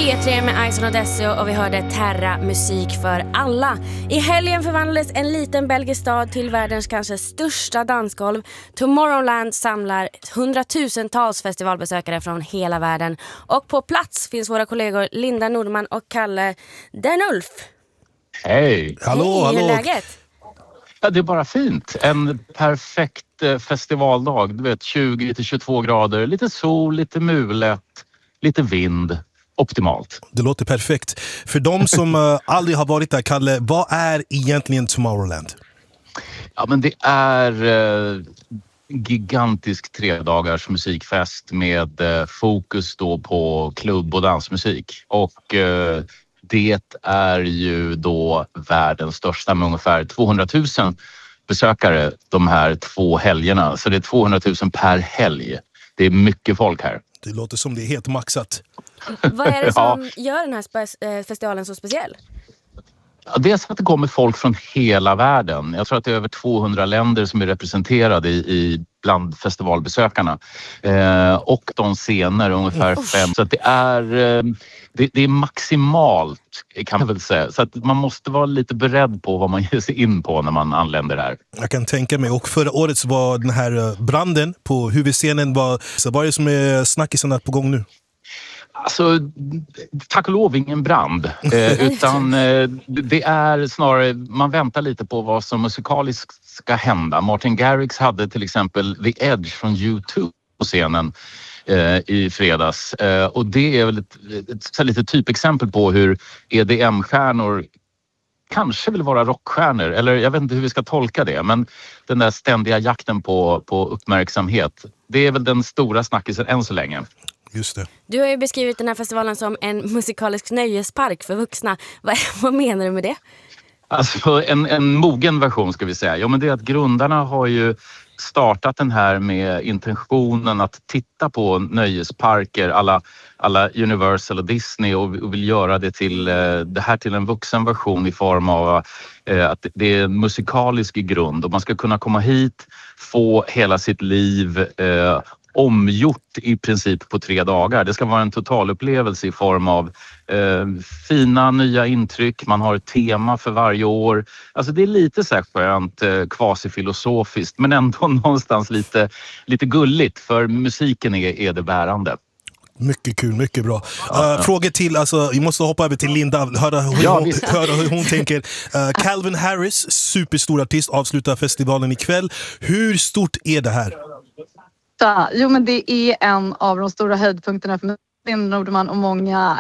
P3 med Ison och Desio och vi hörde Terra, musik för alla. I helgen förvandlades en liten belgisk stad till världens kanske största dansgolv. Tomorrowland samlar hundratusentals festivalbesökare från hela världen. Och på plats finns våra kollegor Linda Nordman och Kalle Dernulf. Hej! Hallå, Hej, hur är hallå. läget? Ja, det är bara fint. En perfekt festivaldag. Du vet, 20-22 grader. Lite sol, lite mulet, lite vind. Optimalt. Det låter perfekt. För de som aldrig har varit där, Kalle, vad är egentligen Tomorrowland? Ja, men det är gigantisk 3-dagars musikfest med fokus då på klubb- och dansmusik. Och det är ju då världens största med ungefär 200 000 besökare de här 2 helgerna. Så det är 200 000 per helg. Det är mycket folk här. Det låter som det är helt maxat. Vad är det som gör den här festivalen så speciell? Ja, dels att det kommer folk från hela världen. Jag tror att det är över 200 länder som är representerade bland festivalbesökarna. Och de scener ungefär 5. Så att det är maximalt, kan man väl säga. Så att man måste vara lite beredd på vad man ger sig in på när man anländer här. Jag kan tänka mig. Och förra året så var den här branden på huvudscenen. Så vad är det som är snackisen på gång nu? Alltså, tack och lov ingen brand. Utan det är snarare, man väntar lite på vad som musikaliskt ska hända. Martin Garrix hade till exempel The Edge från U2 på scenen i fredags. Och det är väl ett lite typexempel på hur EDM-stjärnor kanske vill vara rockstjärnor. Eller jag vet inte hur vi ska tolka det. Men den där ständiga jakten på uppmärksamhet. Det är väl den stora snackisen än så länge. Just det. Du har ju beskrivit den här festivalen som en musikalisk nöjespark för vuxna. Vad menar du med det? Alltså en mogen version ska vi säga. Ja, men det är att grundarna har ju startat den här med intentionen att titta på nöjesparker alla Universal och Disney och vill göra det till det här till en vuxen version i form av att det är musikalisk i grund och man ska kunna komma hit, få hela sitt liv omgjort i princip på 3 dagar. Det ska vara en totalupplevelse i form av fina nya intryck. Man har ett tema för varje år. Alltså det är lite så här skönt, kvasifilosofiskt men ändå någonstans lite gulligt för musiken är det bärande. Mycket kul, mycket bra. Frågor till, alltså, vi måste hoppa över till Linda, höra hur hon tänker. Calvin Harris, superstor artist, avslutar festivalen ikväll. Hur stort är det här? Jo, men det är en av de stora höjdpunkterna för Linda Nordman och många.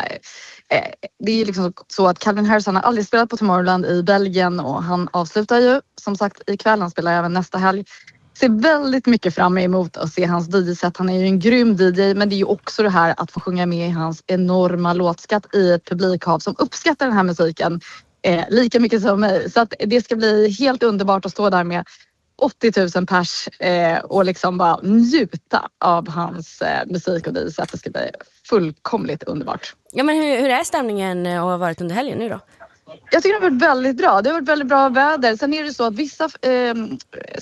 Det är liksom så att Calvin Harris har aldrig spelat på Tomorrowland i Belgien och han avslutar ju som sagt ikväll. Han spelar även nästa helg. Ser väldigt mycket fram emot att se hans DJ-set. Han är ju en grym DJ, men det är ju också det här att få sjunga med i hans enorma låtskatt i ett publikhav som uppskattar den här musiken lika mycket som mig. Så att det ska bli helt underbart att stå där med 80 000 pers och liksom bara njuta av hans musik och DJ-set. Det ska bli fullkomligt underbart. Ja, men hur är stämningen och har varit under helgen nu då? Jag tycker det har varit väldigt bra. Det har varit väldigt bra väder. Sen är det så att vissa